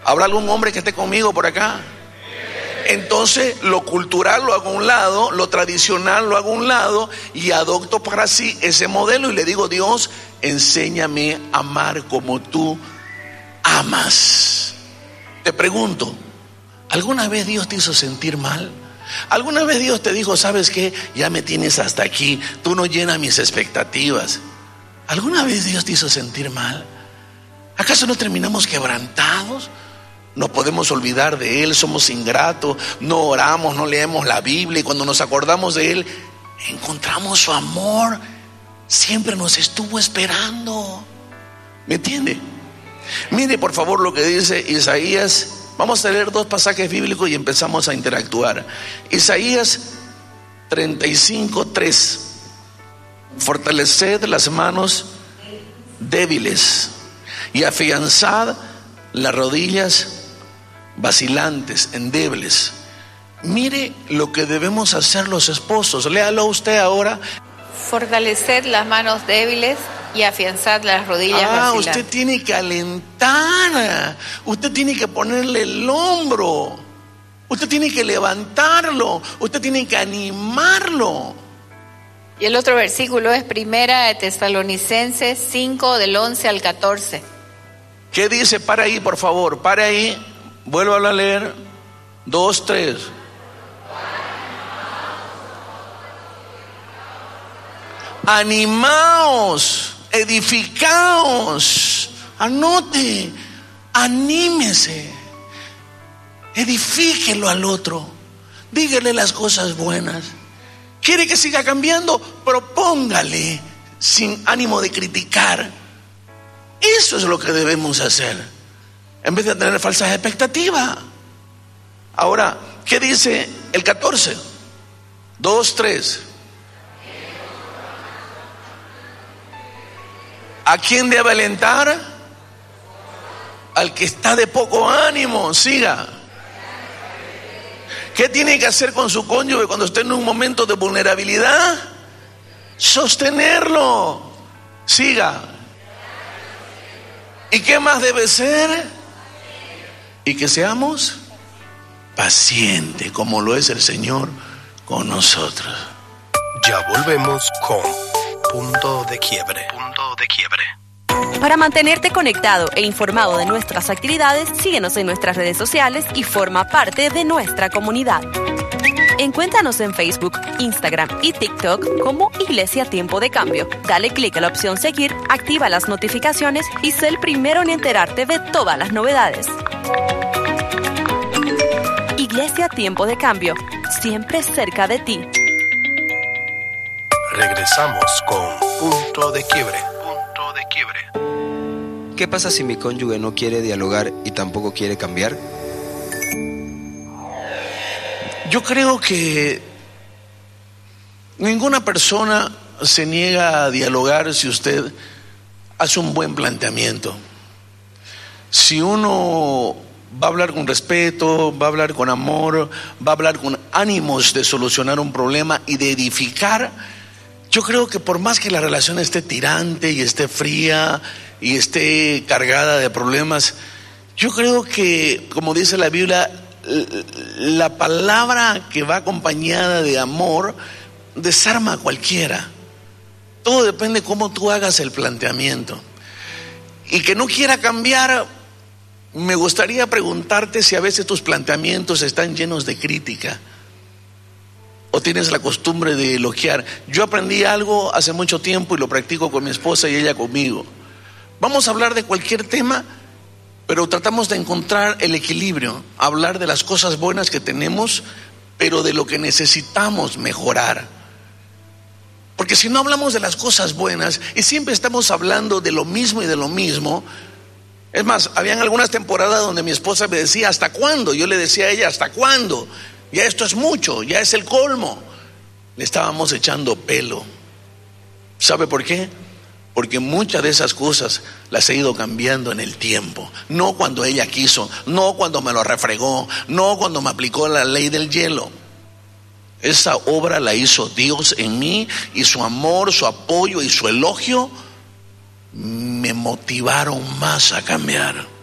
¿Habrá algún hombre que esté conmigo por acá? Entonces lo cultural lo hago a un lado, lo tradicional lo hago a un lado y adopto para sí ese modelo y le digo: Dios, enséñame a amar como tú amas. Te pregunto, ¿alguna vez Dios te hizo sentir mal? ¿Alguna vez Dios te dijo: sabes qué, ya me tienes hasta aquí, tú no llenas mis expectativas? ¿Alguna vez Dios te hizo sentir mal? ¿Acaso no terminamos quebrantados? No podemos olvidar de Él, somos ingratos, no oramos, no leemos la Biblia, y cuando nos acordamos de Él, encontramos su amor. Siempre nos estuvo esperando. ¿Me entiende? Mire por favor lo que dice Isaías. Vamos a leer 2 pasajes bíblicos y empezamos a interactuar. Isaías 35:3. Fortaleced las manos débiles y afianzad las rodillas vacilantes, endebles. Mire lo que debemos hacer los esposos. Léalo usted ahora. Fortaleced las manos débiles y afianzad las rodillas vacilantes. Usted tiene que alentar, usted tiene que ponerle el hombro, usted tiene que levantarlo, usted tiene que animarlo. Y el otro versículo es 1 de Tesalonicenses 5, del 11 al 14. ¿Qué dice? Para ahí, por favor, para ahí. Vuelvo a leer. 2, 3. Animaos, edificaos. Anote, anímese, edifíquelo al otro, dígale las cosas buenas. ¿Quiere que siga cambiando? Propóngale sin ánimo de criticar. Eso es lo que debemos hacer, en vez de tener falsas expectativas. Ahora, ¿qué dice el 14? 2, 3. ¿A quién debe alentar? Al que está de poco ánimo. Siga. ¿Qué tiene que hacer con su cónyuge cuando esté en un momento de vulnerabilidad? Sostenerlo. Siga. ¿Y qué más debe ser? Y que seamos pacientes, como lo es el Señor con nosotros. Ya volvemos con Punto de Quiebre. Punto de Quiebre. Para mantenerte conectado e informado de nuestras actividades, síguenos en nuestras redes sociales y forma parte de nuestra comunidad. Encuéntranos en Facebook, Instagram y TikTok como Iglesia Tiempo de Cambio. Dale clic a la opción seguir, activa las notificaciones y sé el primero en enterarte de todas las novedades. Iglesia Tiempo de Cambio, siempre cerca de ti. Regresamos con Punto de Quiebre. Punto de Quiebre. ¿Qué pasa si mi cónyuge no quiere dialogar y tampoco quiere cambiar? Yo creo que ninguna persona se niega a dialogar si usted hace un buen planteamiento. Si uno va a hablar con respeto, va a hablar con amor, va a hablar con ánimos de solucionar un problema y de edificar, yo creo que por más que la relación esté tirante y esté fría y esté cargada de problemas, yo creo que, como dice la Biblia, la palabra que va acompañada de amor desarma a cualquiera. Todo depende de cómo tú hagas el planteamiento. Y que no quiera cambiar, me gustaría preguntarte si a veces tus planteamientos están llenos de crítica o tienes la costumbre de elogiar. Yo aprendí algo hace mucho tiempo y lo practico con mi esposa y ella conmigo. Vamos a hablar de cualquier tema, pero tratamos de encontrar el equilibrio, hablar de las cosas buenas que tenemos, pero de lo que necesitamos mejorar. Porque si no hablamos de las cosas buenas y siempre estamos hablando de lo mismo y de lo mismo, es más, habían algunas temporadas donde mi esposa me decía: ¿hasta cuándo? Yo le decía a ella: ¿hasta cuándo? Ya esto es mucho, ya es el colmo. Le estábamos echando pelo. ¿Sabe por qué? Porque muchas de esas cosas las he ido cambiando en el tiempo. No cuando ella quiso, no cuando me lo refregó, no cuando me aplicó la ley del hielo. Esa obra la hizo Dios en mí, y su amor, su apoyo y su elogio me motivaron más a cambiar.